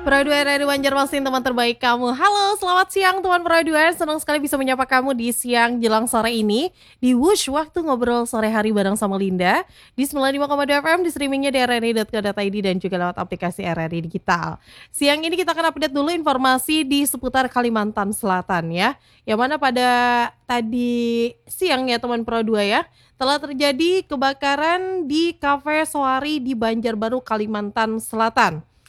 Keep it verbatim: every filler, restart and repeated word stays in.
Peraduan dari Banjarmasin, teman terbaik kamu. Halo, selamat siang teman peraduan. Senang sekali bisa menyapa kamu di siang jelang sore ini. Di Wush, waktu ngobrol sore hari bareng sama Linda. Di sembilan puluh lima koma dua F M, di streamingnya di r r i dot co dot i d dan juga lewat aplikasi R R I Digital. Siang ini kita akan update dulu informasi di seputar Kalimantan Selatan ya. Yang mana pada tadi siang ya teman Pro dua ya, telah terjadi kebakaran di Cafe Soari di Banjarbaru, Kalimantan Selatan.